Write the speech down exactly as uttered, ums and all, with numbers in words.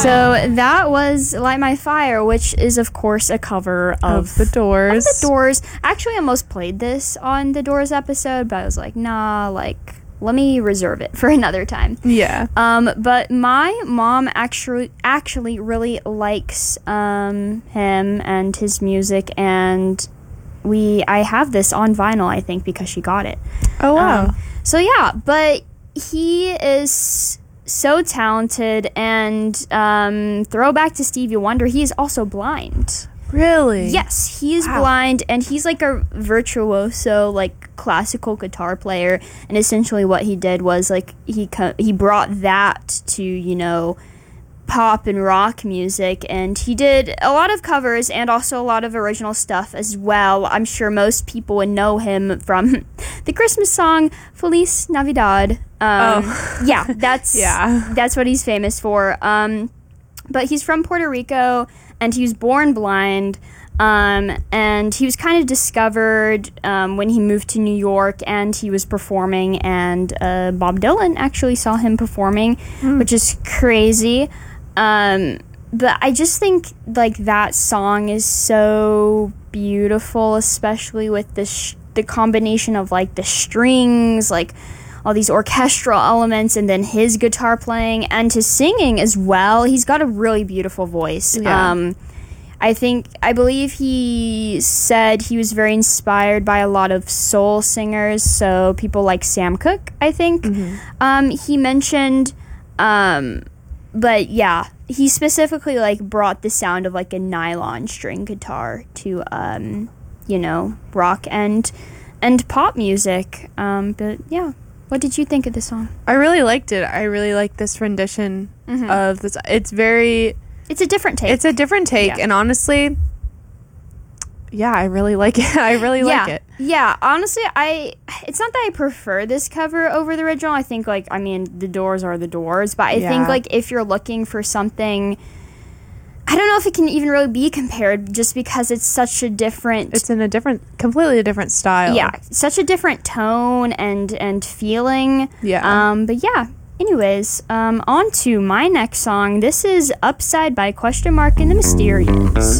So that was Light My Fire, which is, of course, a cover of, of The Doors. Of The Doors. Actually, I almost played this on the Doors episode, but I was like, nah, like, let me reserve it for another time. Yeah. Um, but my mom actually actually really likes um, him and his music, and we I have this on vinyl, I think, because she got it. Oh, wow. Um, so, yeah, but he is so talented, and um, throwback to Stevie Wonder, he is also blind. Really? Yes, he is Wow. blind, and he's like a virtuoso, like classical guitar player. And essentially, what he did was like he co- he brought that to, you know, pop and rock music, and he did a lot of covers and also a lot of original stuff as well. I'm sure most people would know him from the Christmas song Feliz Navidad. Um, Oh. yeah, that's Yeah. that's what he's famous for. Um, but he's from Puerto Rico, and he was born blind. Um, and he was kind of discovered um, when he moved to New York, and he was performing, and uh, Bob Dylan actually saw him performing, Mm. which is crazy. Um, but I just think like that song is so beautiful, especially with the sh- the combination of like the strings, like all these orchestral elements, and then his guitar playing and his singing as well. He's got a really beautiful voice. Yeah. Um, I think, I believe he said he was very inspired by a lot of soul singers, so people like Sam Cooke, I think. Mm-hmm. Um, he mentioned, um, but yeah, he specifically like brought the sound of like a nylon string guitar to, um, you know, rock and and pop music. Um, but yeah, what did you think of the song? I really liked it. I really liked this rendition Mhm. of this. It's very... It's a different take. It's a different take, Yeah. and honestly, yeah, I really like it. I really yeah. like it. Yeah, honestly, I it's not that I prefer this cover over the original. I think like I mean, the Doors are the Doors, but I Yeah. think like if you're looking for something, I don't know if it can even really be compared, just because it's such a different It's in a different, completely different style. yeah, such a different tone and and feeling. Yeah. Um, but yeah. Anyways, um, on to my next song. This is Upside by Question Mark and the Mysterians.